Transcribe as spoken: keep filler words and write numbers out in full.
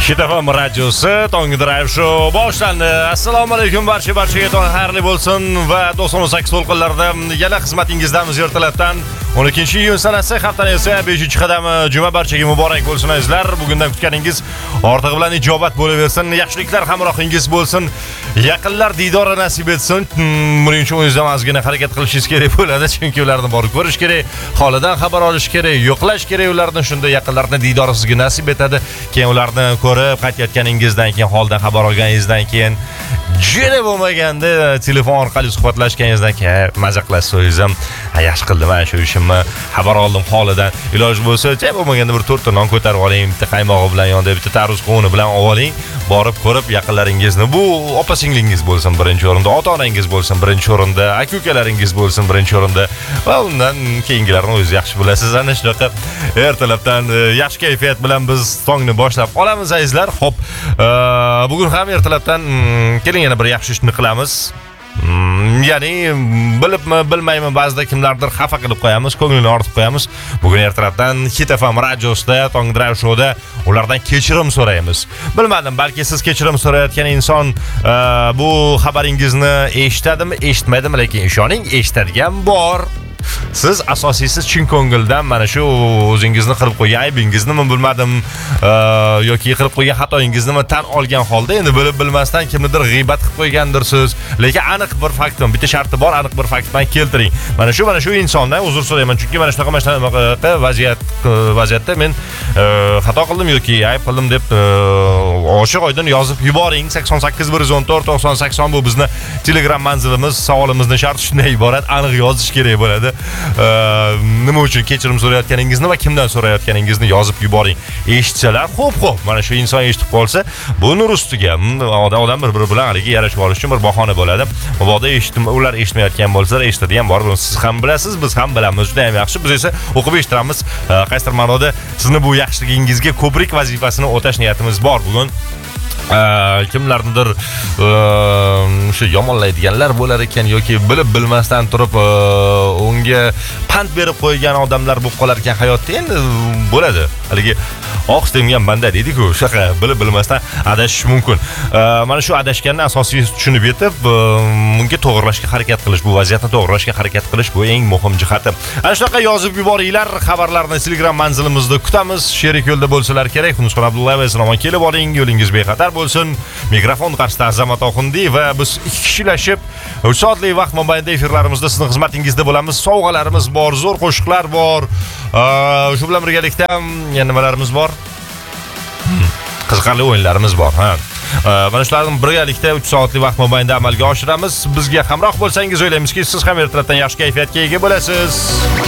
Hit F M radiosi Tong Drive Show boshlandi. Assalomu alaykum barcha barchaga tong xayrli bo'lsin va to'qson sakkiz to'lqinlarda yana xizmatingizdamiz ertalabdan o'n ikkinchi iyun sanasi haftaning esa beshinchi qadami juma barchaga muborak bo'lsin azizlar. Bugundan kutganingiz ortig'i bilan ijobat bo'laversin, yaxshiliklar hamrohingiz bo'lsin, yaqinlar didori nasib etsin. Buning uchun o'zingizdan ozgina harakat qilishingiz kerak bo'ladi, chunki ularni borib ko'rish kerak, holidan xabar olish kerak, yo'qlash kerak ularni, shunda yaqinlarning didori sizga nasib etadi. Keyin ularni ko'rib qaytayotganingizdan keyin, holdan xabar olganingizdan keyin, jini bo'lmaganda telefon orqali suhbatlashganingizdan keyin maza qilasiz o'zingiz ham, yaxshi qildim mana shu ishimni, xabar oldim holidan. Iloji bo'lsa, chay bo'lmaganda bir to'rtta non ko'tarib oling, bitta qaymog'i bilan yonda bitta tarvuz qovuni bilan oling, borib ko'rib yaqinlaringizni, bu opa-singlingiz bo'lsin birinchi o'rinda, ota-onangiz bo'lsin birinchi o'rinda, aka-ukalaringiz bo'lsin birinchi o'rinda va undan keyingilarni o'zingiz yaxshi bilasiz. Ana shunaqa ertalabdan yaxshi kayfiyat bilan biz tongni boshlab olamiz azizlar. Xo'p, bugun ham ertalabdan keling yana bir yaxshi ishni qilamiz. Ya'ni bilibmi, bilmaymi, ba'zida kimlardir xafa qilib qo'yamiz, ko'nglini ortib qo'yamiz. Bugun ertalabdan Hit F M radiosida, Tong Drive Show'da ulardan kechirim so'raymiz. Bilmadim, balki siz kechirim so'rayotgan inson bu xabaringizni eshitadimi, eshitmaydimi, lekin ishoning, eshitadigan bor. Siz asosiysi chin ko'ngildan mana shu o'zingizni qilib qo'ygan aybingizni bilmadim yoki qilib qo'ygan xatoingizni tan olgan holda endi bilib bilmasdan kimnidir g'iybat qilib qo'ygandirsiz, lekin aniq bir faktim, bitta sharti bor, aniq bir fakt bilan keltiring. Mana shu mana shu insondan uzr so'rayman, chunki mana shunaqa mana shunaqa vaziyat vaziyatda men xato qildim yoki ayb qildim deb ochiq oydin yozib yuboring. sakson sakkiz bir yuz o'n to'rt to'qson sakson bu bizni Telegram manzilimiz. Savolimizni sharti shunday iborat, aniq yozish kerak bo'ladi. Nima uchun kechirim so'rayotganingizni va kimdan so'rayotganingizni yozib yuboring. Eshitsalar, xo'p, xo'p, mana shu inson eshitib qolsa, bu nur ustiga odam bir-biri bilan haligi yarashib olish uchun bir bahona bo'ladi. Mabodo eshitdim, ular eshitmayotgan bo'lsalar, eshitadigan bor, buni siz ham bilasiz, biz ham bilamiz. Juda ham yaxshi. Biz esa o'qib eshittiramiz. Qaysidir ma'noda sizni bu yaxshiligingizga ko'prik vazifasini o'tash niyatimiz bor bugun. Kimlarnidir o'sha yomonlaydiganlar bo'lar ekan yoki bilib bilmasdan turib unga pand berib qo'ygan odamlar bo'lib qolar ekan hayotda. Endi bo'ladi. Haligi oq istemgan banda deydi-ku, o'shaqa bilib bilmasdan adashish mumkin. Mana shu adashganni asosiy tushunib yetib, unga to'g'rilashga harakat qilish, bu vaziyatni to'g'rilashga harakat qilish bu eng muhim jihati. Ana shunaqa yozib yuboringlar, xabarlarni Telegram manzilimizda kutamiz. Sherik yo'lda bo'lsalar kerak. Xunusxon Abdullayev Islomon kelib oling, yo'lingiz bexatar bo'lsin. Mikrofon qarshida Azamat Oxundi va biz ikki kishilashib uch soatlik vaqt mobaynida efirlarimizda sizning xizmatingizda bo'lamiz. Sovg'alarimiz bor, zo'r qo'shiqlar bor. Shu bilan birgalikda yana nimalarimiz bor? Qiziqarli o'yinlarimiz bor, ha. Mana shularni birgalikda uch soatlik vaqt mobaynida amalga oshiramiz. Bizga hamroh bo'lsangiz o'ylaymizki, siz ham ertalabdan yaxshi kayfiyatga ega bo'lasiz.